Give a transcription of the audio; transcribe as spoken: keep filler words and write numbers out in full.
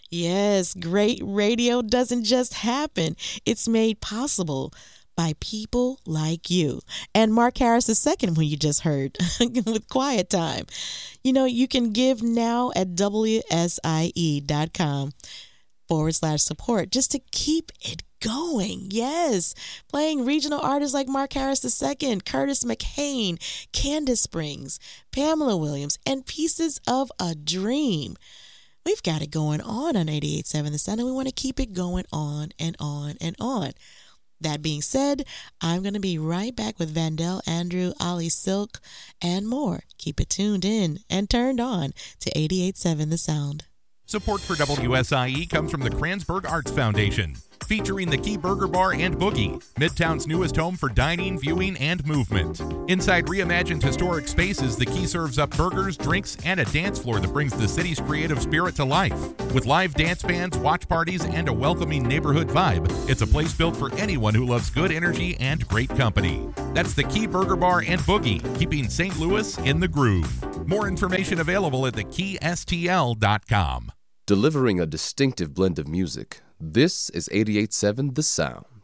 Yes, great radio doesn't just happen. It's made possible by people like you. And Mark Harris the second, when you just heard with Quiet Time. You know, you can give now at W S I E dot com forward slash support just to keep it going. Yes. Playing regional artists like Mark Harris the second, Curtis McHane, Candace Springs, Pamela Williams, and Pieces of a Dream. We've got it going on on eighty-eight point seven The Sound, and we want to keep it going on and on and on. That being said, I'm going to be right back with Vandell, Andrew, Ali Silk, and more. Keep it tuned in and turned on to eighty-eight point seven The Sound. Support for W S I E comes from the Kranzberg Arts Foundation, featuring the Key Burger Bar and Boogie, Midtown's newest home for dining, viewing, and movement. Inside reimagined historic spaces, the Key serves up burgers, drinks, and a dance floor that brings the city's creative spirit to life. With live dance bands, watch parties, and a welcoming neighborhood vibe, it's a place built for anyone who loves good energy and great company. That's the Key Burger Bar and Boogie, keeping Saint Louis in the groove. More information available at the key S T L dot com. Delivering a distinctive blend of music, this is eighty-eight point seven The Sound.